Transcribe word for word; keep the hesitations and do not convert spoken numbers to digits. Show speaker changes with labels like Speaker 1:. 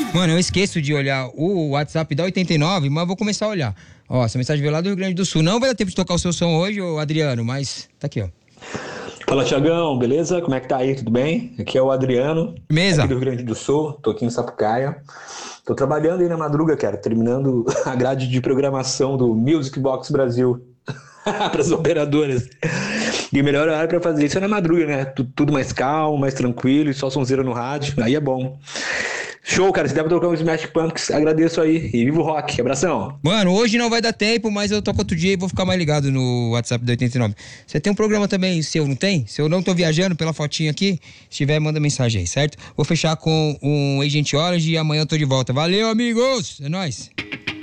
Speaker 1: Mano, eu esqueço de olhar o WhatsApp da oitenta e nove, mas vou começar a olhar. Ó, essa mensagem veio lá do Rio Grande do Sul. Não vai dar tempo de tocar o seu som hoje, ô Adriano, mas tá aqui, ó.
Speaker 2: Fala, Tiagão, beleza? Como é que tá aí? Tudo bem? Aqui é o Adriano, aqui
Speaker 1: Mesa.
Speaker 2: do Rio Grande do Sul, tô aqui em Sapucaia. Tô trabalhando aí na madruga, cara, terminando a grade de programação do Music Box Brasil para as operadoras. E o melhor horário para fazer isso é na madruga, né? Tudo mais calmo, mais tranquilo, e só sonzeira no rádio, aí é bom. Show, cara, se der pra tocar um Smash Pumpkins, agradeço aí. E viva o rock, abração.
Speaker 1: Mano, hoje não vai dar tempo, mas eu toco outro dia e vou ficar mais ligado no WhatsApp da oitenta e nove. Você tem um programa também seu, não tem? Se eu não tô viajando pela fotinha aqui, se tiver, manda mensagem aí, certo? Vou fechar com um Agent Orange e amanhã eu tô de volta. Valeu, amigos! É nóis!